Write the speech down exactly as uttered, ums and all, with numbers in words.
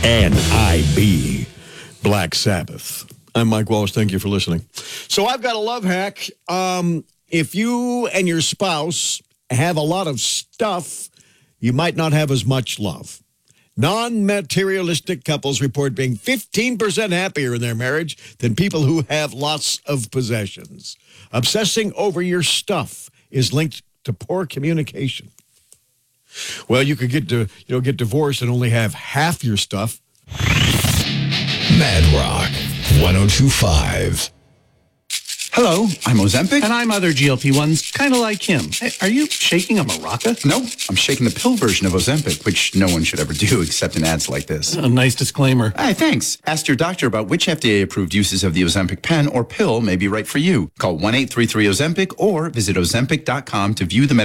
N I B, Black Sabbath. I'm Mike Walsh. Thank you for listening. So I've got a love hack. Um, if you and your spouse have a lot of stuff, you might not have as much love. Non-materialistic couples report being fifteen percent happier in their marriage than people who have lots of possessions. Obsessing over your stuff is linked to poor communication. Well, you could get to, you know, get divorced and only have half your stuff. Mad Rock one oh two point five. Hello, I'm Ozempic. And I'm other G L P ones, kind of like him. Hey, are you shaking a maraca? No, I'm shaking the pill version of Ozempic, which no one should ever do except in ads like this. A nice disclaimer. Hey, thanks. Ask your doctor about which F D A-approved uses of the Ozempic pen or pill may be right for you. Call one eight three three Ozempic or visit Ozempic dot com to view the